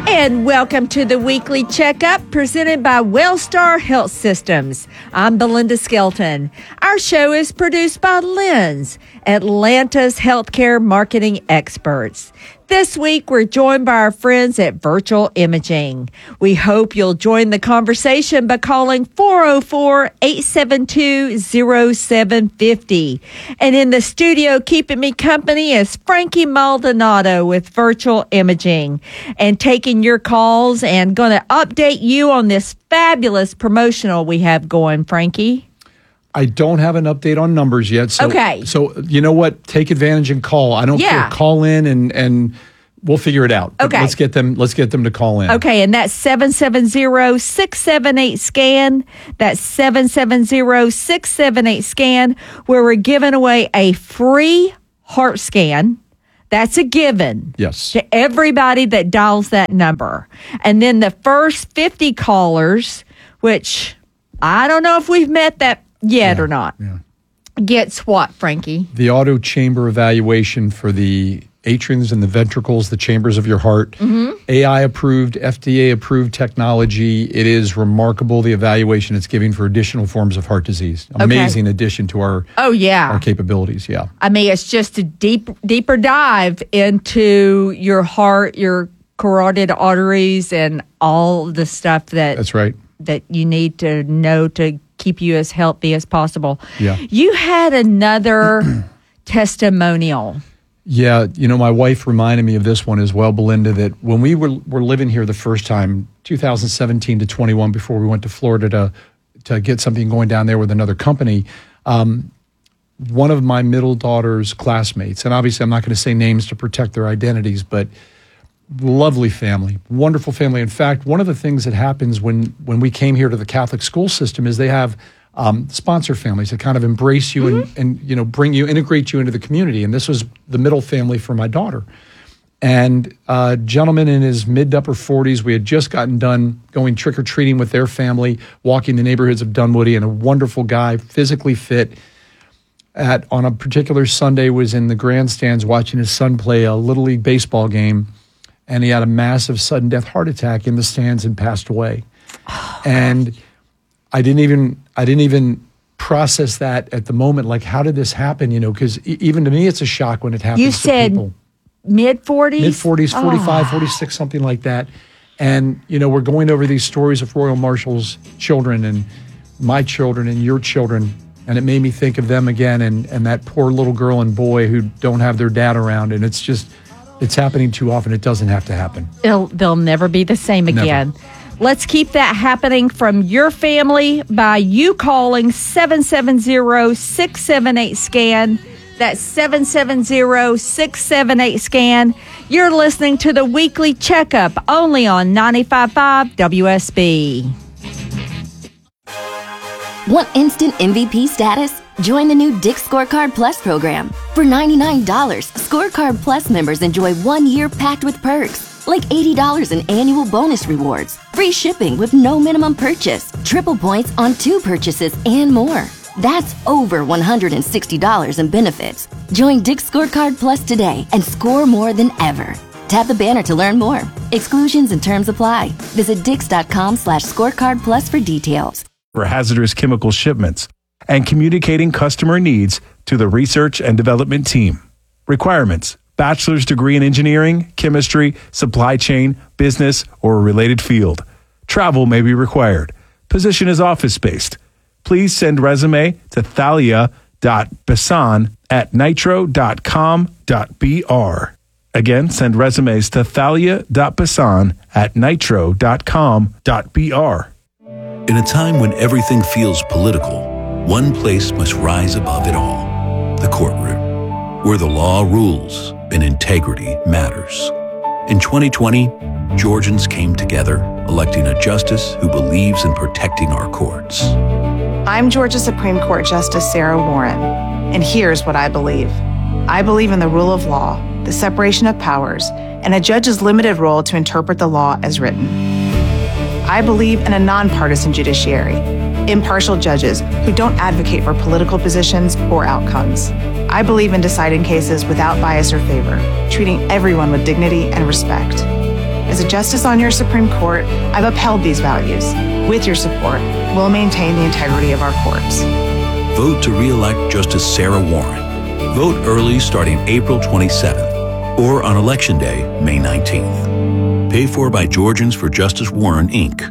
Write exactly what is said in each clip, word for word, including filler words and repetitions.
And welcome to the weekly checkup presented by Wellstar Health Systems. I'm Belinda Skelton. Our show is produced by Lens, Atlanta's healthcare marketing experts. This week, we're joined by our friends at Virtual Imaging. We hope you'll join the conversation by calling four oh four, eight seven two, oh seven five oh. And in the studio, keeping me company is Frankie Maldonado with Virtual Imaging. And taking your calls and going to update you on this fabulous promotional we have going, Frankie. I don't have an update on numbers yet. So, okay. So you know what? Take advantage and call. I don't yeah. care. Call in and, and we'll figure it out. Okay. Let's get them. Let's get them to call in. Okay, and that's seven seven zero, six seven eight, SCAN. That's seven seven zero, six seven eight, SCAN, where we're giving away a free heart scan. That's a given. Yes. To everybody that dials that number. And then the first fifty callers, which I don't know if we've met that yet yeah, or not. Yeah. Gets what, Frankie? The auto chamber evaluation for the atriums and the ventricles, the chambers of your heart. Mm-hmm. A I approved, F D A approved technology. It is remarkable, the evaluation it's giving for additional forms of heart disease. Amazing okay. addition to our, oh, yeah. our capabilities, yeah. I mean, it's just a deep, deeper dive into your heart, your carotid arteries, and all the stuff that That's right. that you need to know to keep you as healthy as possible. Yeah. You had another testimonial. Yeah, you know, my wife reminded me of this one as well, Belinda, that when we were, were living here the first time, two thousand seventeen to twenty-one, before we went to Florida to to get something going down there with another company, um, one of my middle daughter's classmates, and obviously I'm not going to say names to protect their identities, but lovely family, wonderful family. In fact, one of the things that happens when, when we came here to the Catholic school system is they have um, sponsor families that kind of embrace you mm-hmm. and, and, you know, bring you, integrate you into the community. And this was the middle family for my daughter. And a gentleman in his mid to upper forties, we had just gotten done going trick-or-treating with their family, walking the neighborhoods of Dunwoody, and a wonderful guy, physically fit, at on a particular Sunday was in the grandstands watching his son play a Little League baseball game. And he had a massive sudden death heart attack in the stands and passed away. Oh, and gosh. I didn't even I didn't even process that at the moment. Like, how did this happen? You know, because e- even to me, it's a shock when it happens. You to said people. mid forties, mid forties, forty-five, oh. forty-six, something like that. And you know, we're going over these stories of Royal Marshals' children and my children and your children, and it made me think of them again and and that poor little girl and boy who don't have their dad around, and it's just. It's happening too often. It doesn't have to happen. It'll, they'll never be the same again. Never. Let's keep that happening from your family by you calling seven seven zero, six seven eight, SCAN. That's seven seven zero, six seven eight, SCAN. You're listening to the weekly checkup only on ninety-five point five W S B. Want instant M V P status? Join the new Dick's Scorecard Plus program. For ninety-nine dollars, Scorecard Plus members enjoy one year packed with perks, like eighty dollars in annual bonus rewards, free shipping with no minimum purchase, triple points on two purchases, and more. That's over one hundred sixty dollars in benefits. Join Dick's Scorecard Plus today and score more than ever. Tap the banner to learn more. Exclusions and terms apply. Visit dix.com slash scorecard plus for details. For hazardous chemical shipments and communicating customer needs to the research and development team. Requirements: bachelor's degree in engineering, chemistry, supply chain, business, or a related field. Travel may be required. Position is office-based. Please send resume to thalia.basan at nitro dot com dot b r. Again, send resumes to thalia.basan at nitro dot com dot b r. In a time when everything feels political, one place must rise above it all: the courtroom, where the law rules and integrity matters. In twenty twenty, Georgians came together, electing a justice who believes in protecting our courts. I'm Georgia Supreme Court Justice Sarah Warren, and here's what I believe. I believe in the rule of law, the separation of powers, and a judge's limited role to interpret the law as written. I believe in a nonpartisan judiciary, impartial judges who don't advocate for political positions or outcomes. I believe in deciding cases without bias or favor, treating everyone with dignity and respect. As a justice on your Supreme Court, I've upheld these values. With your support, we'll maintain the integrity of our courts. Vote to re-elect Justice Sarah Warren. Vote early starting April twenty-seventh or on Election Day, May nineteenth. Paid for by Georgians for Justice Warren, Incorporated.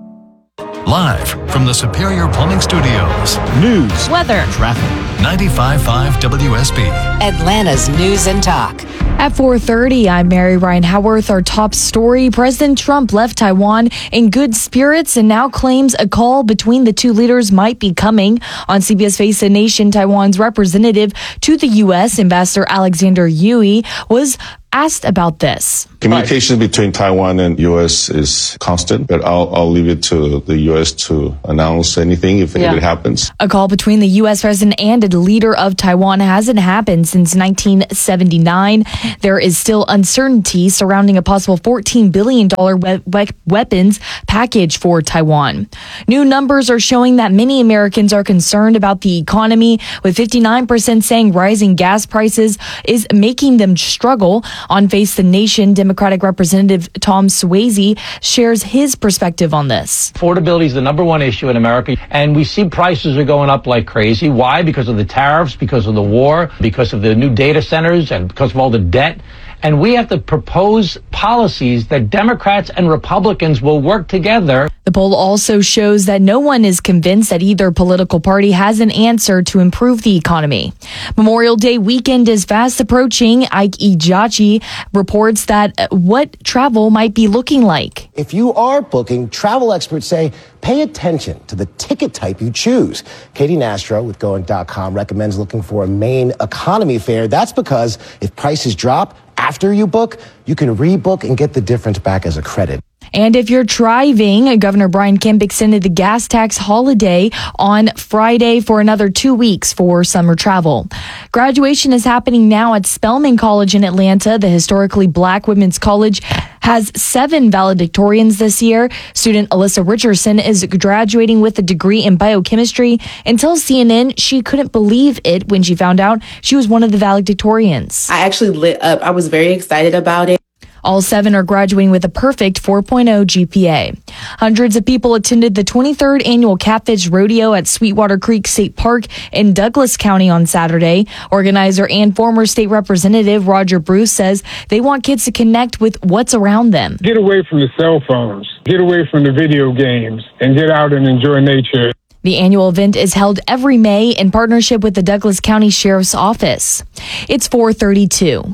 Live from the Superior Plumbing Studios. News, weather, traffic. ninety-five point five W S B. Atlanta's News and Talk. At four thirty, I'm Mary Ryan Howarth. Our top story, President Trump left Taiwan in good spirits and now claims a call between the two leaders might be coming. On C B S Face the Nation, Taiwan's representative to the U S, Ambassador Alexander Yui, was asked about this. Communication between Taiwan and U S is constant, but I'll, I'll leave it to the U S to announce anything if, yeah. if it happens. A call between the U S president and a leader of Taiwan hasn't happened since nineteen seventy-nine. There is still uncertainty surrounding a possible fourteen billion dollars we- we- weapons package for Taiwan. New numbers are showing that many Americans are concerned about the economy, with fifty-nine percent saying rising gas prices is making them struggle. On Face the Nation, Democratic Representative Tom Swayze shares his perspective on this. Affordability is the number one issue in America, and we see prices are going up like crazy. Why? Because of the tariffs, because of the war, because of the new data centers, and because of all the debt. And we have to propose policies that Democrats and Republicans will work together. The poll also shows that no one is convinced that either political party has an answer to improve the economy. Memorial Day weekend is fast approaching. Ike Ejachi reports that what travel might be looking like. If you are booking, travel experts say pay attention to the ticket type you choose. Katie Nastro with Going dot com recommends looking for a main economy fare. That's because if prices drop after you book, you can rebook and get the difference back as a credit. And if you're driving, Governor Brian Kemp extended the gas tax holiday on Friday for another two weeks for summer travel. Graduation is happening now at Spelman College in Atlanta. The historically black women's college has seven valedictorians this year. Student Alyssa Richardson is graduating with a degree in biochemistry and tells C N N she couldn't believe it when she found out she was one of the valedictorians. I actually lit up. I was very excited about it. All seven are graduating with a perfect four point oh G P A. Hundreds of people attended the twenty-third annual Catfish Rodeo at Sweetwater Creek State Park in Douglas County on Saturday. Organizer and former state representative Roger Bruce says they want kids to connect with what's around them. Get away from the cell phones, get away from the video games, and get out and enjoy nature. The annual event is held every May in partnership with the Douglas County Sheriff's Office. It's four thirty-two.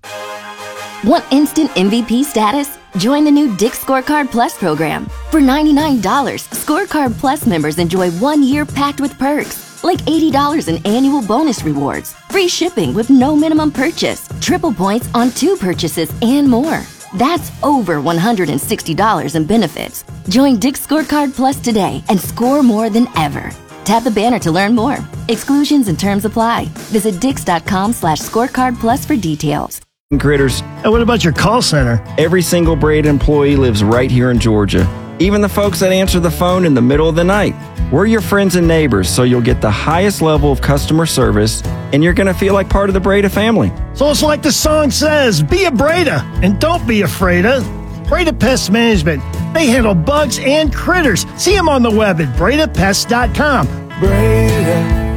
Want instant M V P status? Join the new Dick's Scorecard Plus program. For ninety-nine dollars, Scorecard Plus members enjoy one year packed with perks, like eighty dollars in annual bonus rewards, free shipping with no minimum purchase, triple points on two purchases, and more. That's over one hundred sixty dollars in benefits. Join Dick's Scorecard Plus today and score more than ever. Tap the banner to learn more. Exclusions and terms apply. Visit dix.com slash scorecard plus for details. Critters. And what about your call center? Every single Braid employee lives right here in Georgia. Even the folks that answer the phone in the middle of the night. We're your friends and neighbors, so you'll get the highest level of customer service, and you're going to feel like part of the Breda family. So it's like the song says, be a Breda, and don't be afraid of Breda Pest Management. They handle bugs and critters. See them on the web at breda pest dot com. Breda,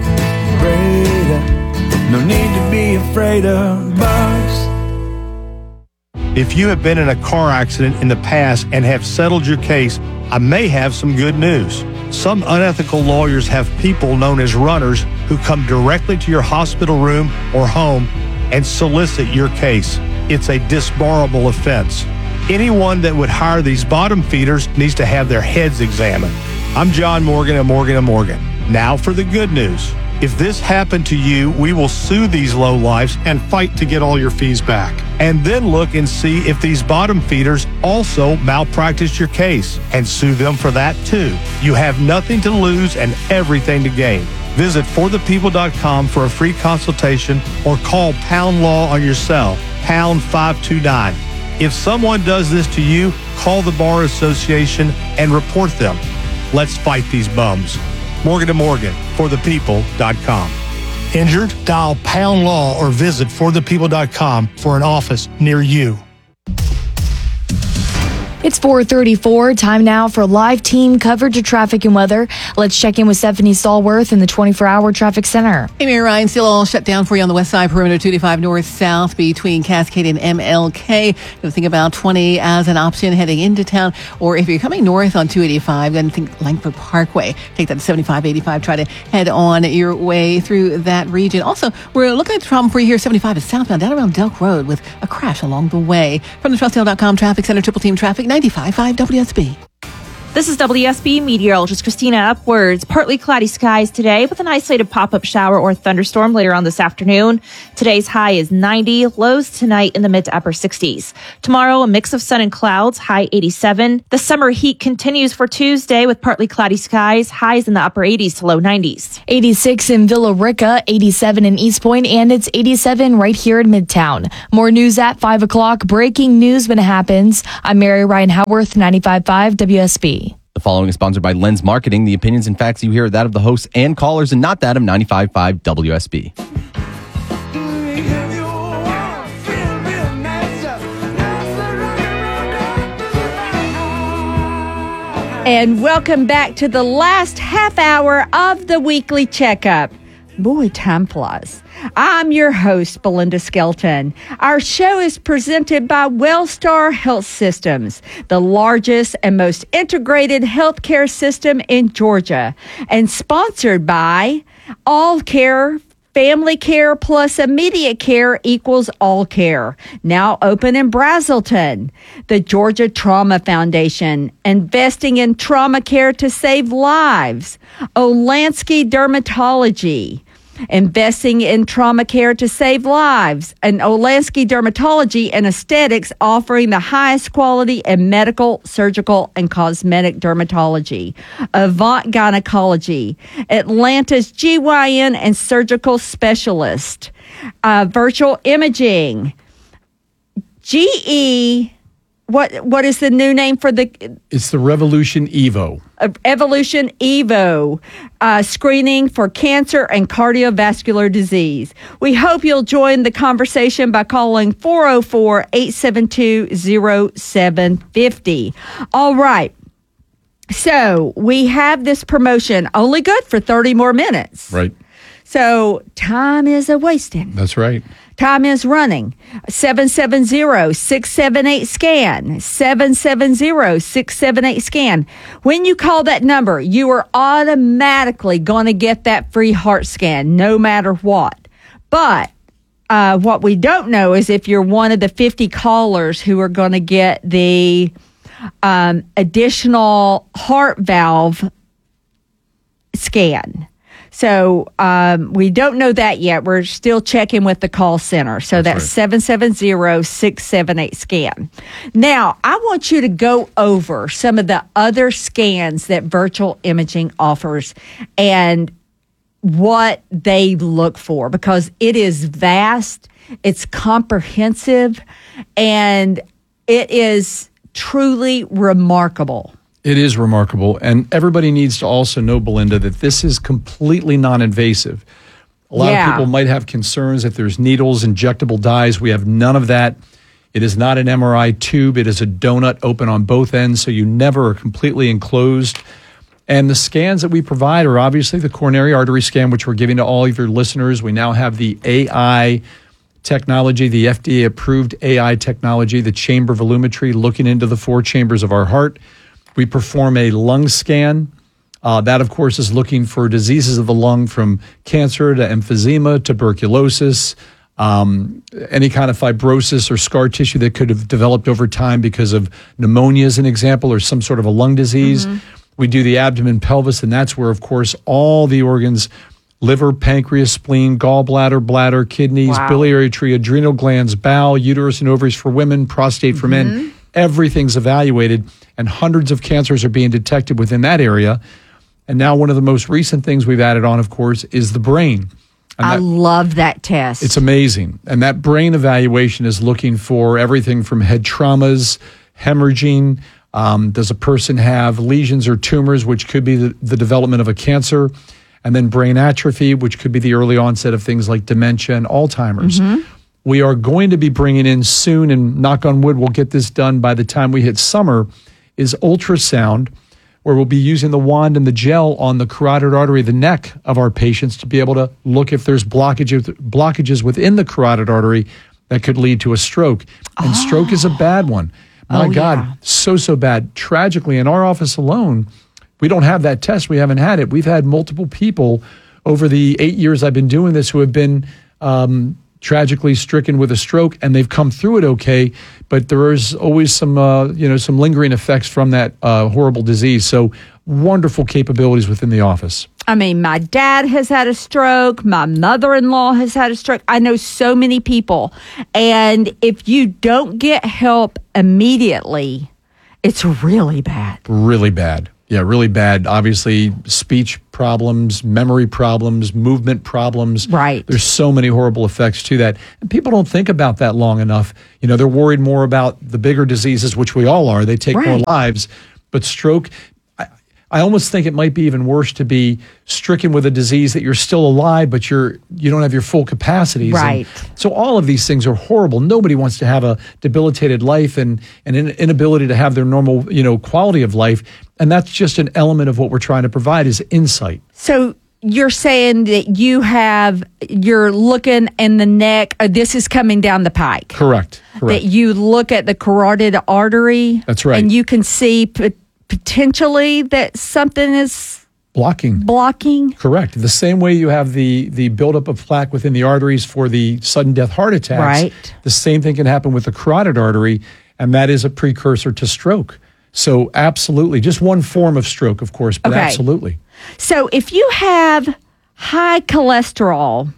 Breda, no need to be afraid of bugs. If you have been in a car accident in the past and have settled your case, I may have some good news. Some unethical lawyers have people known as runners who come directly to your hospital room or home and solicit your case. It's a disbarable offense. Anyone that would hire these bottom feeders needs to have their heads examined. I'm John Morgan of Morgan and Morgan. Now for the good news. If this happened to you, we will sue these lowlifes and fight to get all your fees back. And then look and see if these bottom feeders also malpracticed your case and sue them for that too. You have nothing to lose and everything to gain. Visit for the people dot com for a free consultation or call Pound Law on your cell, pound five two nine. If someone does this to you, call the Bar Association and report them. Let's fight these bums. Morgan and Morgan, for the people dot com. Injured? Dial Pound Law or visit for the people dot com for an office near you. It's four thirty-four. Time now for live team coverage of traffic and weather. Let's check in with Stephanie Stallworth in the twenty-four hour traffic center. Hey, Mary Ryan, still all shut down for you on the west side perimeter, two eighty-five north-south between Cascade and M L K. You'll think about twenty as an option heading into town. Or if you're coming north on two eighty-five, then think Langford Parkway. Take that to seventy-five eighty-five. Try to head on your way through that region. Also, we're looking at the problem for you here. seventy-five is southbound down around Delk Road with a crash along the way. From the Trustdale dot com Traffic Center, Triple Team Traffic, ninety-five point five W S B. This is W S B meteorologist Christina Upwards. Partly cloudy skies today with an isolated pop-up shower or thunderstorm later on this afternoon. Today's high is ninety, lows tonight in the mid to upper sixties. Tomorrow, a mix of sun and clouds, high eighty-seven. The summer heat continues for Tuesday with partly cloudy skies, highs in the upper eighties to low nineties. eighty-six in Villa Rica, eighty-seven in East Point, and it's eighty-seven right here in Midtown. More news at five o'clock. Breaking news when it happens. I'm Mary Ryan Howarth, ninety-five point five W S B. The following is sponsored by Lens Marketing. The opinions and facts you hear are that of the hosts and callers and not that of ninety-five point five W S B. And welcome back to the last half hour of the weekly checkup. Boy, time flies. I'm your host, Belinda Skelton. Our show is presented by Wellstar Health Systems, the largest and most integrated healthcare system in Georgia, and sponsored by All Care. Family Care plus Immediate Care equals All Care. Now open in Brazelton. The Georgia Trauma Foundation, investing in trauma care to save lives. Olansky Dermatology, investing in trauma care to save lives. And Olansky Dermatology and Aesthetics, offering the highest quality in medical, surgical, and cosmetic dermatology. Avant Gynecology, Atlanta's G Y N and surgical specialist. Uh, virtual imaging. G E, what what is the new name for the... It's the Revolution Evo. Uh, Evolution Evo, uh, screening for cancer and cardiovascular disease. We hope you'll join the conversation by calling four oh four, eight seven two, oh seven five oh. All right. So we have this promotion only good for thirty more minutes. Right. So time is a wasting. That's right. Time is running. seven seven zero, six seven eight, SCAN. seven seven zero, six seven eight, SCAN. When you call that number, you are automatically going to get that free heart scan, no matter what. But uh, what we don't know is if you're one of the fifty callers who are going to get the um, additional heart valve scan. So um, we don't know that yet. We're still checking with the call center. So that's, that's seven seven zero, six seven eight, SCAN. Now, I want you to go over some of the other scans that virtual imaging offers and what they look for, because it is vast, it's comprehensive, and it is truly remarkable. It is remarkable. And everybody needs to also know, Belinda, that this is completely non-invasive. A lot yeah. of people might have concerns if there's needles, injectable dyes. We have none of that. It is not an M R I tube. It is a donut open on both ends, so you never are completely enclosed. And the scans that we provide are obviously the coronary artery scan, which we're giving to all of your listeners. We now have the A I technology, the F D A-approved A I technology, the chamber volumetry, looking into the four chambers of our heart. We perform a lung scan. Uh, that, of course, is looking for diseases of the lung, from cancer to emphysema, tuberculosis, um, any kind of fibrosis or scar tissue that could have developed over time because of pneumonia, as an example, or some sort of a lung disease. Mm-hmm. We do the abdomen, pelvis, and that's where, of course, all the organs, liver, pancreas, spleen, gallbladder, bladder, kidneys, wow. biliary tree, adrenal glands, bowel, uterus and ovaries for women, prostate for mm-hmm. men, everything's evaluated, and hundreds of cancers are being detected within that area. And now one of the most recent things we've added on, of course, is the brain. And I that, love that test. It's amazing. And that brain evaluation is looking for everything from head traumas, hemorrhaging. Um, does a person have lesions or tumors, which could be the, the development of a cancer? And then brain atrophy, which could be the early onset of things like dementia and Alzheimer's. Mm-hmm. we are going to be bringing in soon, and knock on wood, we'll get this done by the time we hit summer, is ultrasound, where we'll be using the wand and the gel on the carotid artery, the neck of our patients, to be able to look if there's blockages, blockages within the carotid artery that could lead to a stroke. And oh. stroke is a bad one. My oh, God, yeah. so, so bad. Tragically, in our office alone, we don't have that test. We haven't had it. We've had multiple people over the eight years I've been doing this who have been um, tragically stricken with a stroke, and they've come through it okay. But there is always some, uh, you know, some lingering effects from that uh, horrible disease. So wonderful capabilities within the office. I mean, my dad has had a stroke. My mother-in-law has had a stroke. I know so many people. And if you don't get help immediately, it's really bad. Really bad. Yeah, really bad. Obviously, speech problems, memory problems, movement problems. Right. There's so many horrible effects to that. And people don't think about that long enough. You know, they're worried more about the bigger diseases, which we all are. They take right. more lives. But stroke, I, I almost think it might be even worse to be stricken with a disease that you're still alive, but you're you don't have your full capacities. Right. And so all of these things are horrible. Nobody wants to have a debilitated life and an inability to have their normal, you know, quality of life. And that's just an element of what we're trying to provide is insight. So you're saying that you have, you're looking in the neck, uh, this is coming down the pike. Correct. Correct. That you look at the carotid artery. That's right. And you can see p- potentially that something is blocking. Blocking. Correct. The same way you have the, the buildup of plaque within the arteries for the sudden death heart attacks. Right. The same thing can happen with the carotid artery, and that is a precursor to stroke. So absolutely. Just one form of stroke, of course, but okay. absolutely. So if you have high cholesterol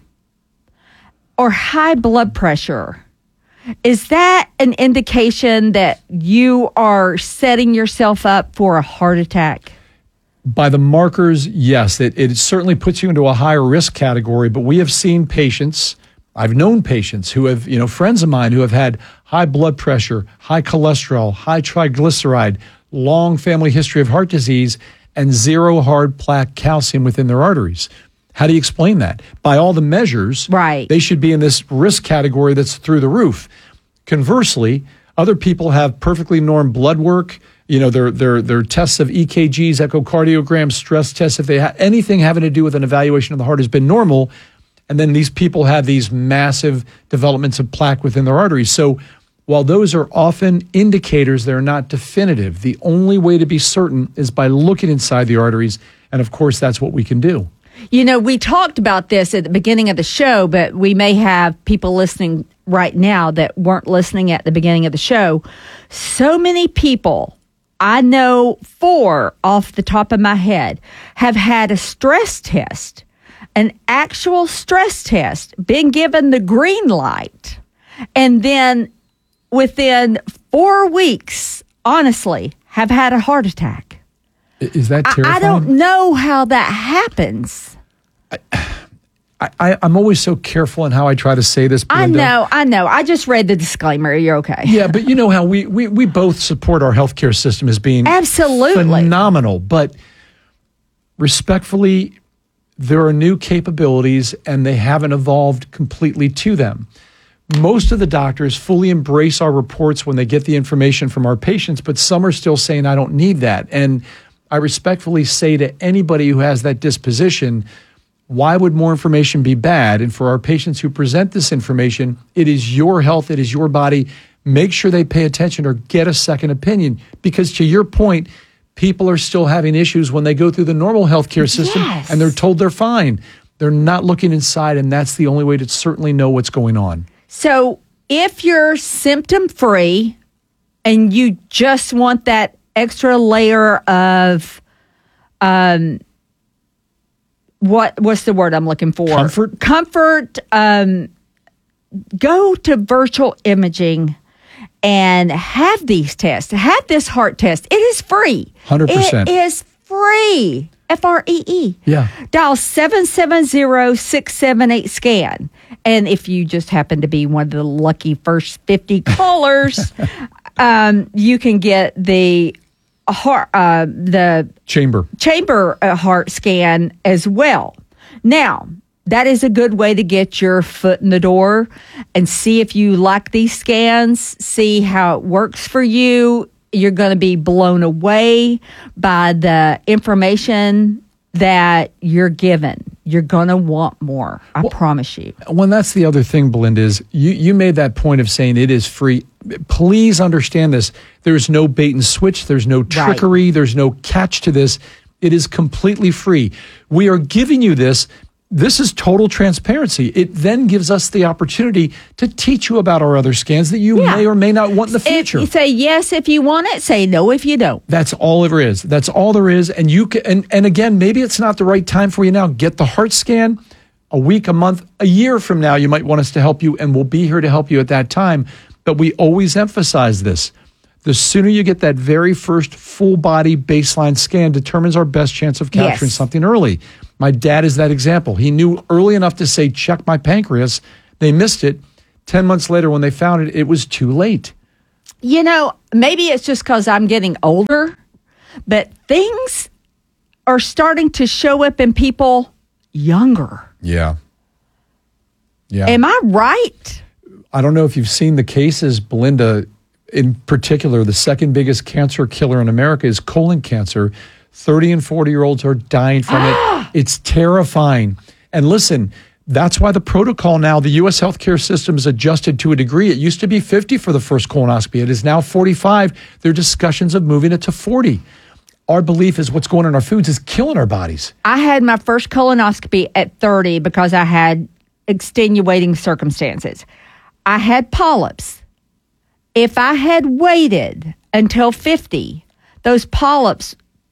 or high blood pressure, is that an indication that you are setting yourself up for a heart attack? By the markers, yes. It, it certainly puts you into a higher risk category, but we have seen patients, I've known patients who have, you know, friends of mine who have had high blood pressure, high cholesterol, high triglyceride, long family history of heart disease, and zero hard plaque calcium within their arteries. How do you explain that? By all the measures, right. they should be in this risk category that's through the roof. Conversely, other people have perfectly normed blood work, you know, their their their tests of E K Gs, echocardiograms, stress tests, if they have anything having to do with an evaluation of the heart has been normal. And then these people have these massive developments of plaque within their arteries. So while those are often indicators, they're not definitive. The only way to be certain is by looking inside the arteries. And of course, that's what we can do. You know, we talked about this at the beginning of the show, but we may have people listening right now that weren't listening at the beginning of the show. So many people, I know four off the top of my head, have had a stress test, an actual stress test, been given the green light, and then within four weeks, honestly, have had a heart attack. Is that terrifying? I, I don't know how that happens. I, I, I'm always so careful in how I try to say this, Belinda. I know, I know. I just read the disclaimer. You're okay. Yeah, but you know how we, we, we both support our healthcare system as being absolutely phenomenal. But respectfully, there are new capabilities and they haven't evolved completely to them. Most of the doctors fully embrace our reports when they get the information from our patients, but some are still saying, I don't need that. And I respectfully say to anybody who has that disposition, why would more information be bad? And for our patients who present this information, it is your health, it is your body. Make sure they pay attention or get a second opinion. Because to your point, people are still having issues when they go through the normal healthcare system yes. and they're told they're fine. They're not looking inside, and that's the only way to certainly know what's going on. So if you're symptom-free and you just want that extra layer of, um, what what's the word I'm looking for? Comfort. Comfort. Um, go to virtual imaging and have these tests. Have this heart test. It is free. one hundred percent. It is free. F R E E. Yeah. Dial seven seven zero, six seven eight, SCAN. And if you just happen to be one of the lucky first fifty callers, um, you can get the heart, uh, the chamber chamber uh, heart scan as well. Now, that is a good way to get your foot in the door and see if you like these scans, see how it works for you. You're going to be blown away by the information that you're given. You're going to want more. I well, promise you. Well, that's the other thing, Belinda, is you, you made that point of saying it is free. Please understand this. There's no bait and switch. There's no trickery. Right. There's no catch to this. It is completely free. We are giving you this. This is total transparency. It then gives us the opportunity to teach you about our other scans that you yeah. may or may not want in the future. If, say yes if you want it, say no if you don't. That's all there is. That's all there is. And you can, and, and again, maybe it's not the right time for you now. Get the heart scan a week, a month, a year from now. You might want us to help you, and we'll be here to help you at that time. But we always emphasize this. The sooner you get that very first full body baseline scan determines our best chance of capturing yes. something early. My dad is that example. He knew early enough to say, check my pancreas. They missed it. Ten months later, when they found it, it was too late. You know, maybe it's just because I'm getting older, but things are starting to show up in people younger. Yeah. Yeah. Am I right? I don't know if you've seen the cases, Belinda. In particular, the second biggest cancer killer in America is colon cancer. thirty and forty-year-olds are dying from it. It's terrifying. And listen, that's why the protocol now, the U S healthcare system is adjusted to a degree. It used to be fifty for the first colonoscopy. It is now forty-five. There are discussions of moving it to forty. Our belief is what's going on in our foods is killing our bodies. I had my first colonoscopy at thirty because I had extenuating circumstances. I had polyps. If I had waited until fifty, those polyps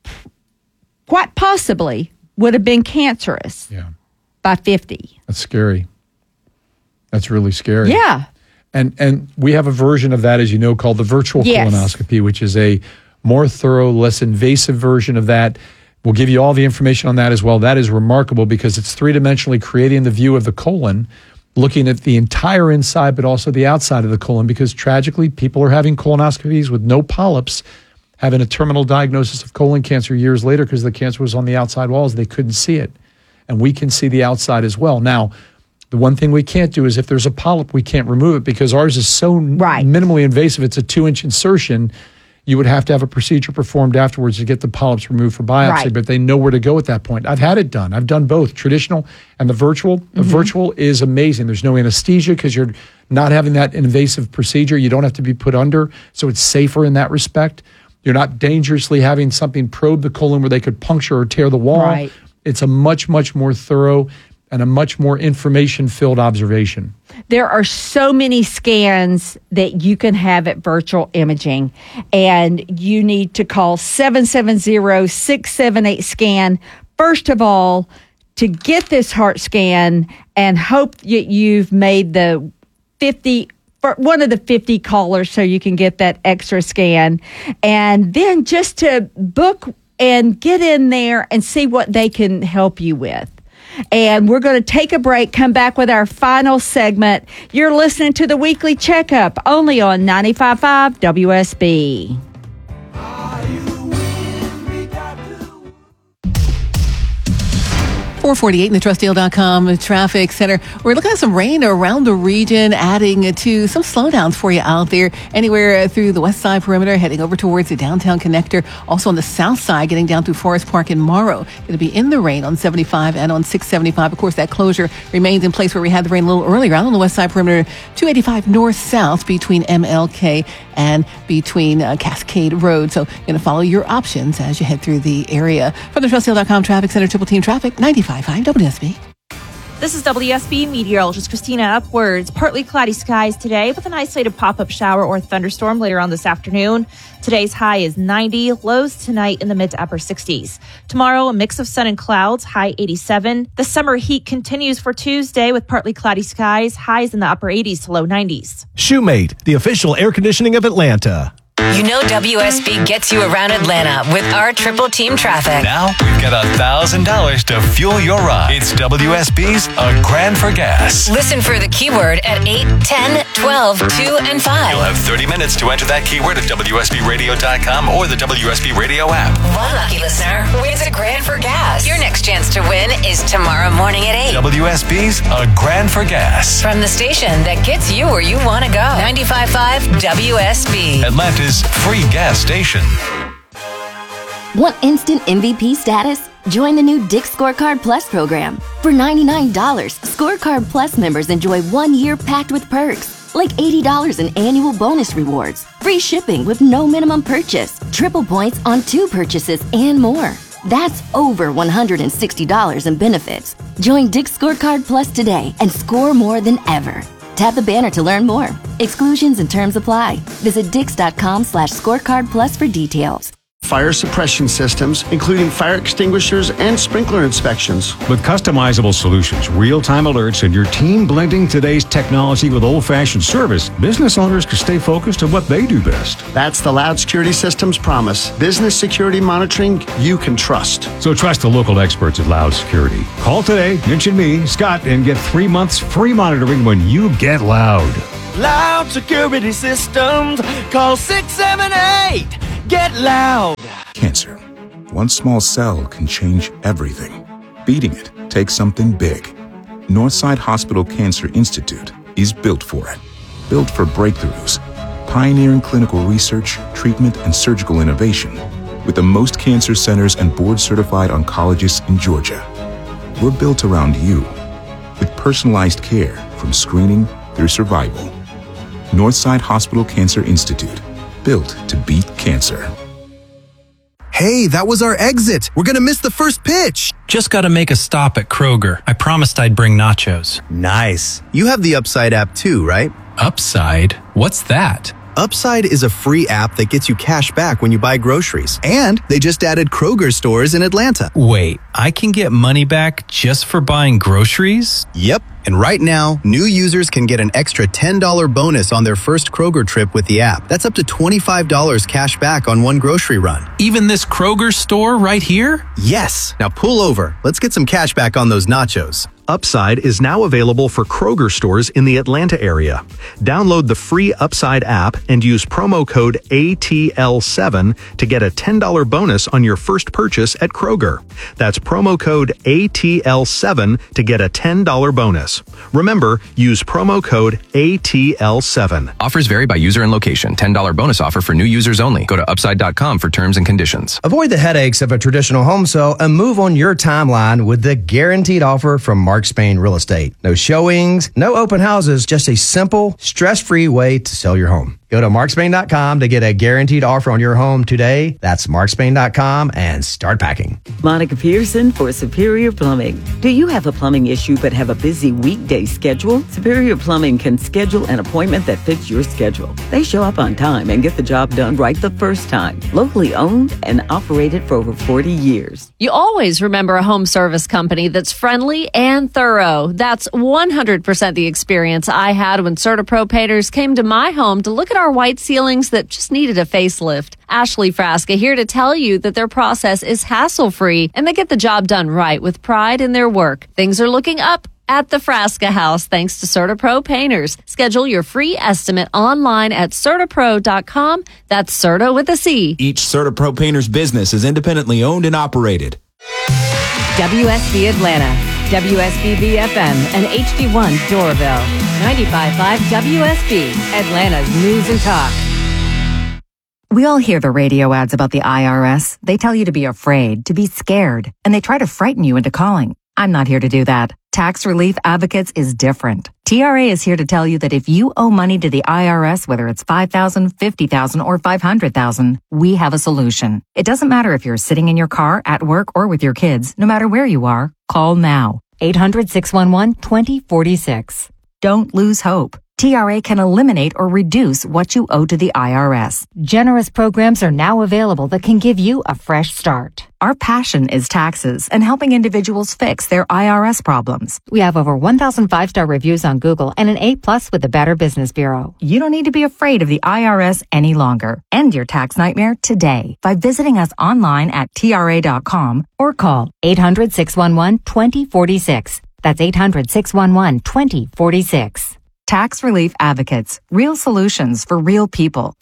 quite possibly would have been cancerous yeah. by fifty. That's scary. That's really scary. Yeah. And and we have a version of that, as you know, called the virtual yes. colonoscopy, which is a more thorough, less invasive version of that. We'll give you all the information on that as well. That is remarkable because it's three-dimensionally creating the view of the colon, looking at the entire inside, but also the outside of the colon, because tragically, people are having colonoscopies with no polyps, having a terminal diagnosis of colon cancer years later because the cancer was on the outside walls. They couldn't see it. And we can see the outside as well. Now, the one thing we can't do is if there's a polyp, we can't remove it because ours is so right. minimally invasive. It's a two-inch insertion. You would have to have a procedure performed afterwards to get the polyps removed for biopsy, right. but they know where to go at that point. I've had it done. I've done both, traditional and the virtual. The mm-hmm. virtual is amazing. There's no anesthesia because you're not having that invasive procedure. You don't have to be put under, so it's safer in that respect. You're not dangerously having something probe the colon where they could puncture or tear the wall. Right. It's a much, much more thorough and a much more information-filled observation. There are so many scans that you can have at Virtual Imaging, and you need to call seven seven zero, six seven eight, SCAN. First of all, to get this heart scan and hope that you've made the fifty one of the fifty callers so you can get that extra scan. And then just to book and get in there and see what they can help you with. And we're going to take a break, come back with our final segment. You're listening to the Weekly Checkup only on ninety-five point five W S B. four forty-eight in the trust deal dot com traffic center. We're looking at some rain around the region, adding to some slowdowns for you out there. Anywhere through the west side perimeter, heading over towards the downtown connector. Also on the south side, getting down through Forest Park and Morrow. Going to be in the rain on seventy-five and on six seventy-five. Of course, that closure remains in place where we had the rain a little earlier. Out on the west side perimeter, two eighty-five north-south between M L K and between uh, Cascade Road. So you're going to follow your options as you head through the area. From the trust deal dot com traffic center, Triple Team Traffic, ninety-five point five W S B. This is W S B meteorologist Christina Upwards. Partly cloudy skies today with an isolated pop-up shower or thunderstorm later on this afternoon. Today's high is ninety, lows tonight in the mid to upper sixties. Tomorrow, a mix of sun and clouds, high eighty-seven. The summer heat continues for Tuesday with partly cloudy skies, highs in the upper eighties to low nineties. Shoemate, the official air conditioning of Atlanta. You know W S B gets you around Atlanta with our triple team traffic. Now we've got one thousand dollars to fuel your ride. It's W S B's A Grand for Gas. Listen for the keyword at eight, ten, twelve, two, and five. You'll have thirty minutes to enter that keyword at W S B radio dot com or the W S B Radio app. One lucky listener wins a grand for gas. Your next chance to win is tomorrow morning at eight. W S B's A Grand for Gas. From the station that gets you where you want to go. ninety-five point five W S B. Atlanta's free gas station. Want instant M V P status? Join the new Dick's Scorecard Plus program. For ninety-nine dollars, Scorecard Plus members enjoy one year packed with perks, like eighty dollars in annual bonus rewards, free shipping with no minimum purchase, triple points on two purchases, and more. That's over one hundred sixty dollars in benefits. Join Dick's Scorecard Plus today and score more than ever. Tap the banner to learn more. Exclusions and terms apply. Visit dix.com slash scorecard plus for details. Fire suppression systems, including fire extinguishers and sprinkler inspections. With customizable solutions, real-time alerts, and your team blending today's technology with old-fashioned service, business owners can stay focused on what they do best. That's the Loud Security Systems promise. Business security monitoring you can trust. So trust the local experts at Loud Security. Call today, mention me, Scott, and get three months free monitoring when you get loud. Loud Security Systems. Call six seven eight. Get loud. Cancer. One small cell can change everything. Beating it takes something big. Northside Hospital Cancer Institute is built for it. Built for breakthroughs, pioneering clinical research, treatment, and surgical innovation, with the most cancer centers and board-certified oncologists in Georgia. We're built around you, with personalized care from screening through survival. Northside Hospital Cancer Institute, built to beat cancer. Hey, that was our exit. We're going to miss the first pitch. Just got to make a stop at Kroger. I promised I'd bring nachos. Nice. You have the Upside app too, right? Upside? What's that? Upside is a free app that gets you cash back when you buy groceries. And they just added Kroger stores in Atlanta. Wait, I can get money back just for buying groceries? Yep. And right now, new users can get an extra ten dollars bonus on their first Kroger trip with the app. That's up to twenty-five dollars cash back on one grocery run. Even this Kroger store right here? Yes. Now pull over. Let's get some cash back on those nachos. Upside is now available for Kroger stores in the Atlanta area. Download the free Upside app and use promo code A T L seven to get a ten dollars bonus on your first purchase at Kroger. That's promo code A T L seven to get a ten dollars bonus. Remember, use promo code A T L seven. Offers vary by user and location. ten dollars bonus offer for new users only. Go to upside dot com for terms and conditions. Avoid the headaches of a traditional home sale and move on your timeline with the guaranteed offer from Mark Spain Real Estate. No showings, no open houses, just a simple, stress-free way to sell your home. Go to mark spain dot com to get a guaranteed offer on your home today. That's mark spain dot com and start packing. Monica Pearson for Superior Plumbing. Do you have a plumbing issue but have a busy weekday schedule? Superior Plumbing can schedule an appointment that fits your schedule. They show up on time and get the job done right the first time. Locally owned and operated for over forty years. You always remember a home service company that's friendly and thorough. That's one hundred percent the experience I had when CertaPro painters came to my home to look at our white ceilings that just needed a facelift. Ashley Frasca here to tell you that their process is hassle-free and they get the job done right with pride in their work. Things are looking up at the Frasca House thanks to CertaPro painters. Schedule your free estimate online at certapro dot com. That's Certa with a C. Each CertaPro painter's business is independently owned and operated. W S B Atlanta, W S B B F M, and H D one Doraville. ninety-five point five W S B, Atlanta's News and Talk. We all hear the radio ads about the I R S. They tell you to be afraid, to be scared, and they try to frighten you into calling. I'm not here to do that. Tax Relief Advocates is different. T R A is here to tell you that if you owe money to the I R S, whether it's five thousand dollars, fifty thousand dollars, or five hundred thousand dollars, we have a solution. It doesn't matter if you're sitting in your car, at work, or with your kids. No matter where you are, call now. eight hundred, six one one, two zero four six. Don't lose hope. T R A can eliminate or reduce what you owe to the I R S. Generous programs are now available that can give you a fresh start. Our passion is taxes and helping individuals fix their I R S problems. We have over one thousand five-star reviews on Google and an A plus with the Better Business Bureau. You don't need to be afraid of the I R S any longer. End your tax nightmare today by visiting us online at T R A dot com or call eight hundred, six one one, two zero four six. That's eight hundred, six one one, two zero four six. Tax Relief Advocates. Real solutions for real people.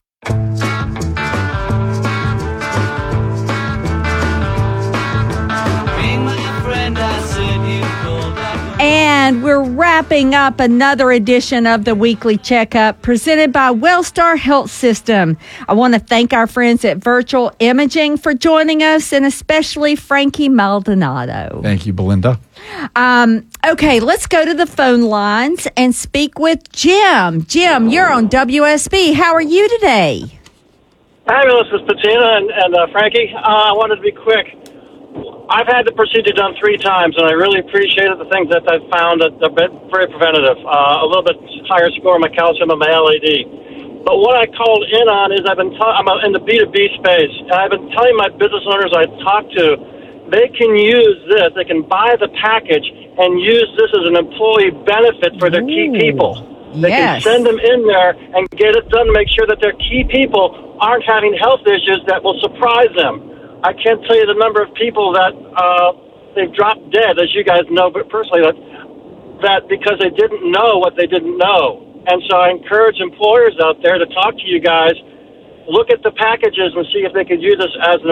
And we're wrapping up another edition of the Weekly Checkup presented by Wellstar Health System. I want to thank our friends at Virtual Imaging for joining us, and especially Frankie Maldonado. Thank you, Belinda. Um, okay, let's go to the phone lines and speak with Jim. Jim, you're on W S B. How are you today? Hi, this is Patina and, and uh, Frankie. Uh, I wanted to be quick. I've had the procedure done three times, and I really appreciated the things that I've found that have been very preventative. Uh, a little bit higher score on my calcium and my L A D. But what I called in on is I've been ta- I'm in the B two B space, and I've been telling my business owners I talk to, they can use this. They can buy the package and use this as an employee benefit for their Ooh, key people. They yes. can send them in there and get it done to make sure that their key people aren't having health issues that will surprise them. I can't tell you the number of people that uh, they've dropped dead, as you guys know, but personally, that, that because they didn't know what they didn't know. And so I encourage employers out there to talk to you guys, look at the packages and see if they could use this as an